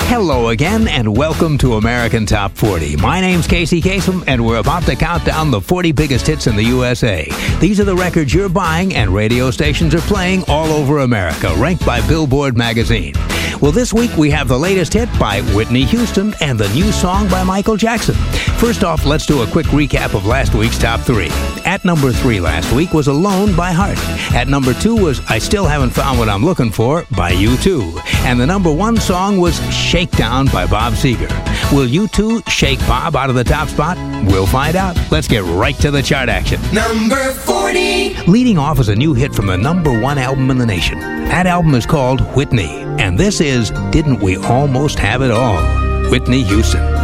Hello again, and welcome to American Top 40. My name's Casey Kasem, and we're about to count down the 40 biggest hits in the USA. These are the records you're buying and radio stations are playing all over America, ranked by Billboard magazine. Well, this week we have the latest hit by Whitney Houston and the new song by Michael Jackson. First off, let's do a quick recap of last week's top 3. At number 3 last week was Alone by Heart. At number 2 was I Still Haven't Found What I'm Looking For by U2. And the number 1 song was Shakedown by Bob Seger. Will U2 shake Bob out of the top spot? We'll find out. Let's get right to the chart action. Number 40. Leading off is a new hit from the number 1 album in the nation. That album is called Whitney. And this is Didn't We Almost Have It All? Whitney Houston.